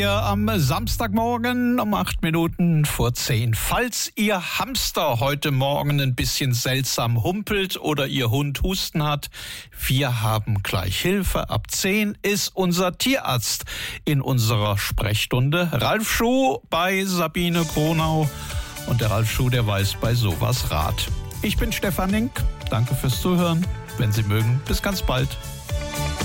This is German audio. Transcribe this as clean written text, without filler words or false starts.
Am Samstagmorgen um 8:08. Falls Ihr Hamster heute Morgen ein bisschen seltsam humpelt oder Ihr Hund Husten hat, wir haben gleich Hilfe. Ab 10 ist unser Tierarzt in unserer Sprechstunde. Ralf Schuh bei Sabine Gronau. Und der Ralf Schuh, der weiß bei sowas Rat. Ich bin Stefan Link. Danke fürs Zuhören. Wenn Sie mögen, bis ganz bald.